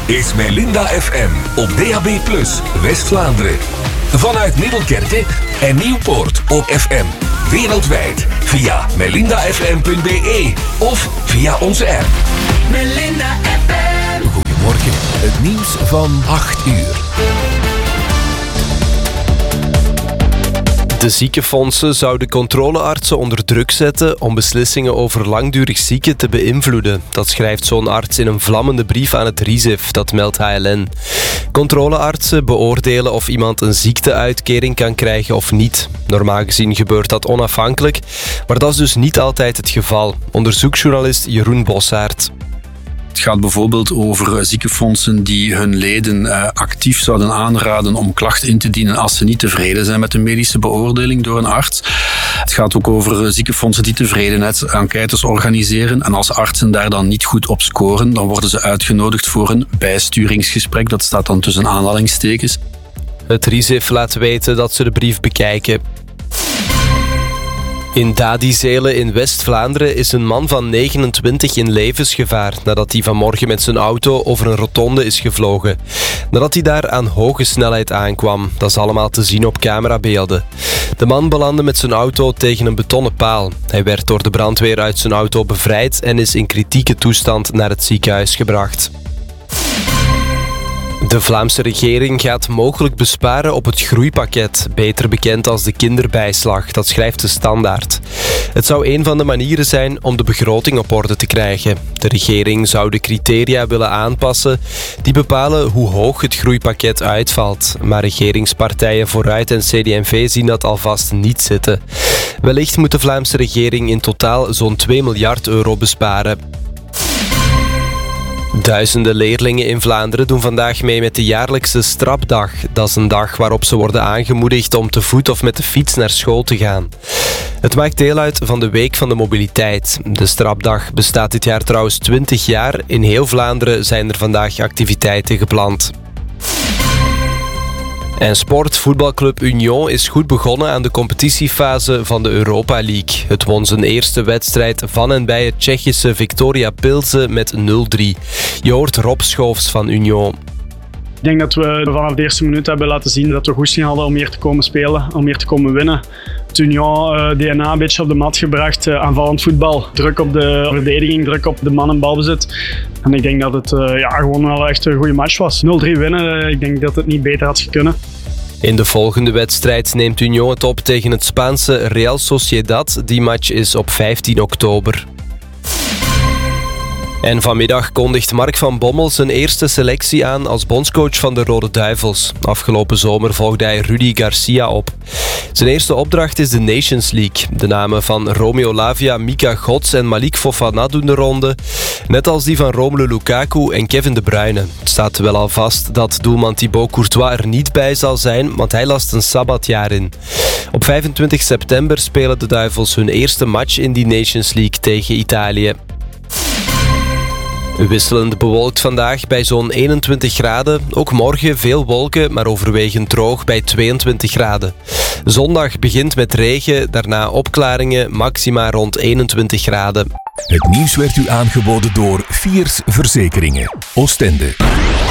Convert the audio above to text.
is Melinda FM op DAB+, West-Vlaanderen. Vanuit Middelkerke en Nieuwpoort op FM. Wereldwijd via melindafm.be of via onze app. Melinda FM. Goedemorgen, het nieuws van 8 uur. De ziekenfondsen zouden controleartsen onder druk zetten om beslissingen over langdurig zieken te beïnvloeden. Dat schrijft zo'n arts in een vlammende brief aan het RIZEF, dat meldt HLN. Controleartsen beoordelen of iemand een ziekteuitkering kan krijgen of niet. Normaal gezien gebeurt dat onafhankelijk, maar dat is dus niet altijd het geval. Onderzoeksjournalist Jeroen Bossaert. Het gaat bijvoorbeeld over ziekenfondsen die hun leden actief zouden aanraden om klachten in te dienen als ze niet tevreden zijn met de medische beoordeling door een arts. Het gaat ook over ziekenfondsen die tevredenheidsenquêtes organiseren en als artsen daar dan niet goed op scoren, dan worden ze uitgenodigd voor een bijsturingsgesprek. Dat staat dan tussen aanhalingstekens. Het RIZEF laat weten dat ze de brief bekijken. In Dadizelen in West-Vlaanderen is een man van 29 in levensgevaar nadat hij vanmorgen met zijn auto over een rotonde is gevlogen. Nadat hij daar aan hoge snelheid aankwam. Dat is allemaal te zien op camerabeelden. De man belandde met zijn auto tegen een betonnen paal. Hij werd door de brandweer uit zijn auto bevrijd en is in kritieke toestand naar het ziekenhuis gebracht. De Vlaamse regering gaat mogelijk besparen op het groeipakket, beter bekend als de kinderbijslag, dat schrijft de Standaard. Het zou een van de manieren zijn om de begroting op orde te krijgen. De regering zou de criteria willen aanpassen die bepalen hoe hoog het groeipakket uitvalt. Maar regeringspartijen Vooruit en CD&V zien dat alvast niet zitten. Wellicht moet de Vlaamse regering in totaal zo'n 2 miljard euro besparen. Duizenden leerlingen in Vlaanderen doen vandaag mee met de jaarlijkse strapdag. Dat is een dag waarop ze worden aangemoedigd om te voet of met de fiets naar school te gaan. Het maakt deel uit van de Week van de Mobiliteit. De strapdag bestaat dit jaar trouwens 20 jaar. In heel Vlaanderen zijn er vandaag activiteiten gepland. En voetbalclub Union is goed begonnen aan de competitiefase van de Europa League. Het won zijn eerste wedstrijd van en bij het Tsjechische Viktoria Pilsen met 0-3. Je hoort Rob Schoofs van Union. Ik denk dat we vanaf de eerste minuut hebben laten zien dat we goesting hadden om hier te komen spelen, om hier te komen winnen. Het Union DNA een beetje op de mat gebracht, aanvallend voetbal, druk op de verdediging, druk op de man en balbezit. En ik denk dat het gewoon wel echt een goede match was. 0-3 winnen, ik denk dat het niet beter had kunnen. In de volgende wedstrijd neemt Union het op tegen het Spaanse Real Sociedad. Die match is op 15 oktober. En vanmiddag kondigt Mark van Bommel zijn eerste selectie aan als bondscoach van de Rode Duivels. Afgelopen zomer volgde hij Rudy Garcia op. Zijn eerste opdracht is de Nations League. De namen van Romeo Lavia, Mika Gods en Malik Fofana doen de ronde. Net als die van Romelu Lukaku en Kevin De Bruyne. Het staat wel al vast dat doelman Thibaut Courtois er niet bij zal zijn, want hij last een sabbatjaar in. Op 25 september spelen de Duivels hun eerste match in die Nations League tegen Italië. Wisselend bewolkt vandaag bij zo'n 21 graden. Ook morgen veel wolken, maar overwegend droog bij 22 graden. Zondag begint met regen, daarna opklaringen, maxima rond 21 graden. Het nieuws werd u aangeboden door Fiers Verzekeringen. Oostende.